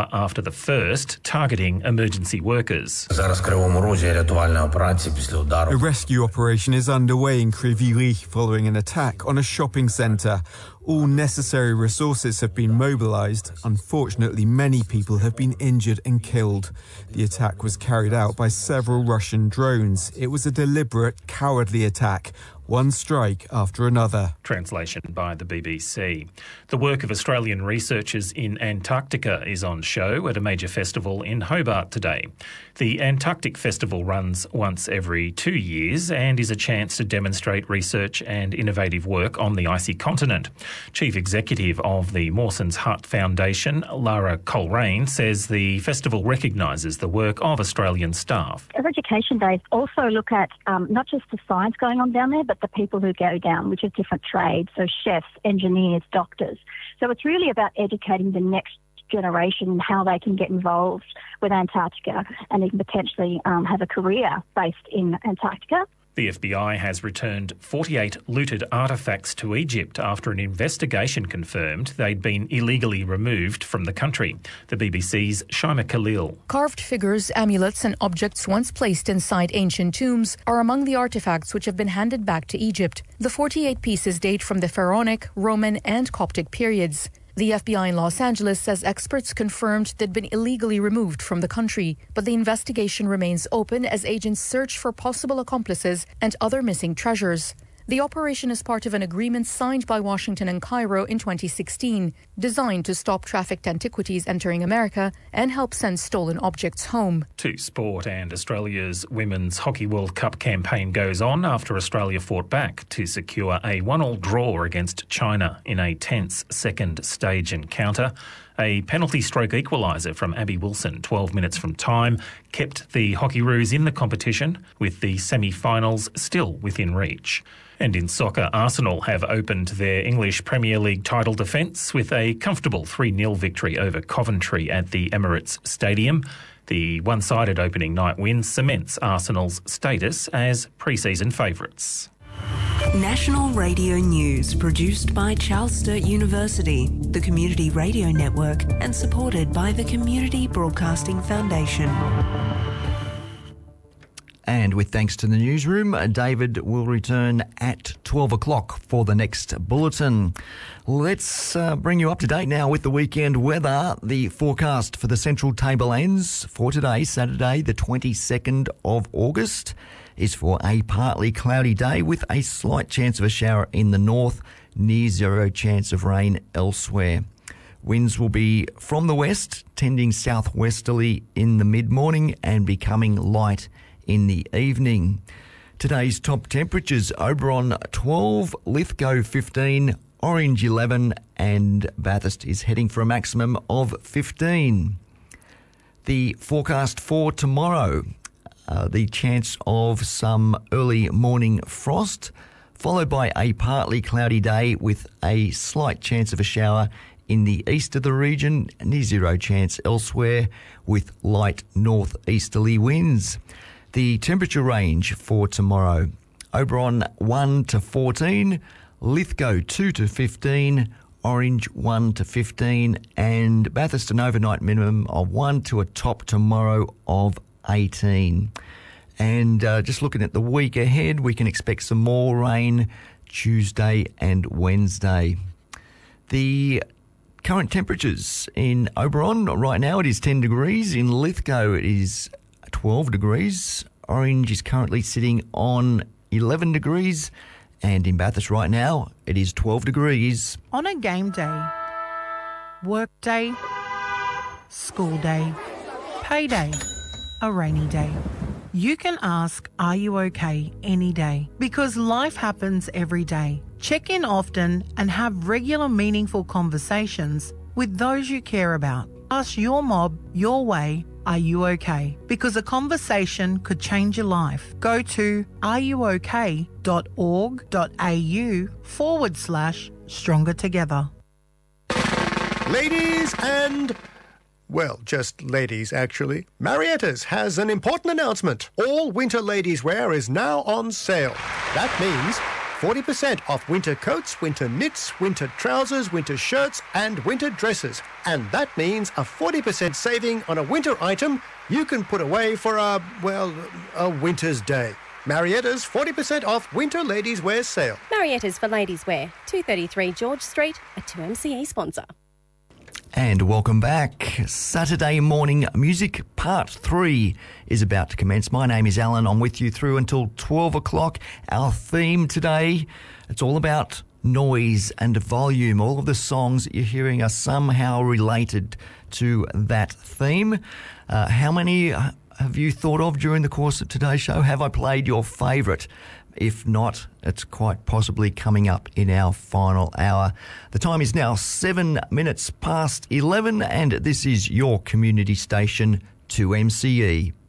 after the first, targeting emergency workers. A rescue operation is underway in Kryvyi Rih following an attack on a shopping centre. All necessary resources have been mobilised. Unfortunately, many people have been injured and killed. The attack was carried out by several Russian drones. It was a deliberate, cowardly attack. One strike after another. Translation by the BBC. The work of Australian researchers in Antarctica is on show at a major festival in Hobart today. The Antarctic Festival runs once every 2 years and is a chance to demonstrate research and innovative work on the icy continent. Chief Executive of the Mawson's Hut Foundation, Lara Coleraine, says the festival recognises the work of Australian staff. Our Education Days also look at not just the science going on down there, but the people who go down, which is different trades, so chefs, engineers, doctors. So it's really about educating the next generation how they can get involved with Antarctica and even potentially have a career based in Antarctica. The FBI has returned 48 looted artefacts to Egypt after an investigation confirmed they'd been illegally removed from the country. The BBC's Shaima Khalil. Carved figures, amulets and objects once placed inside ancient tombs are among the artefacts which have been handed back to Egypt. The 48 pieces date from the Pharaonic, Roman and Coptic periods. The FBI in Los Angeles says experts confirmed they'd been illegally removed from the country, but the investigation remains open as agents search for possible accomplices and other missing treasures. The operation is part of an agreement signed by Washington and Cairo in 2016, designed to stop trafficked antiquities entering America and help send stolen objects home. To sport, and Australia's Women's Hockey World Cup campaign goes on after Australia fought back to secure a 1-1 draw against China in a tense second stage encounter. A penalty stroke equaliser from Abby Wilson 12 minutes from time kept the Hockeyroos in the competition, with the semi-finals still within reach. And in soccer, Arsenal have opened their English Premier League title defence with a comfortable 3-0 victory over Coventry at the Emirates Stadium. The one-sided opening night win cements Arsenal's status as pre-season favourites. National Radio News, produced by Charles Sturt University, the Community Radio Network, and supported by the Community Broadcasting Foundation. And with thanks to the newsroom, David will return at 12 o'clock for the next bulletin. Let's bring you up to date now with the weekend weather. The forecast for the Central Tablelands for today, Saturday, the 22nd of August, is for a partly cloudy day with a slight chance of a shower in the north, near zero chance of rain elsewhere. Winds will be from the west, tending southwesterly in the mid-morning and becoming light in the evening. Today's top temperatures: Oberon 12, Lithgow 15, Orange 11 and Bathurst is heading for a maximum of 15. The forecast for tomorrow, the chance of some early morning frost, followed by a partly cloudy day with a slight chance of a shower in the east of the region, near zero chance elsewhere, with light northeasterly winds. The temperature range for tomorrow: Oberon 1 to 14, Lithgow 2 to 15, Orange 1 to 15, and Bathurst an overnight minimum of 1 to a top tomorrow of 18. And just looking at the week ahead, we can expect some more rain Tuesday and Wednesday. The current temperatures in Oberon right now, it is 10 degrees. In Lithgow, it is 12 degrees. Orange is currently sitting on 11 degrees. And in Bathurst right now, it is 12 degrees. On a game day, work day, school day, payday, a rainy day, you can ask, are you okay, any day? Because life happens every day. Check in often and have regular meaningful conversations with those you care about. Ask your mob your way, are you okay? Because a conversation could change your life. Go to areyouok.org.au/stronger together. Ladies and... well, just ladies, actually. Marietta's has an important announcement. All winter ladies wear is now on sale. That means 40% off winter coats, winter knits, winter trousers, winter shirts and winter dresses. And that means a 40% saving on a winter item you can put away for a winter's day. Marietta's 40% off winter ladies' wear sale. Marietta's for ladies' wear, 233 George Street, a 2MCE sponsor. And welcome back. Saturday Morning Music Part 3 is about to commence. My name is Alan. I'm with you through until 12 o'clock. Our theme today, it's all about noise and volume. All of the songs that you're hearing are somehow related to that theme. How many have you thought of during the course of today's show? Have I played your favourite? If not, it's quite possibly coming up in our final hour. The time is now 7 minutes past 11, and this is your community station, 2MCE.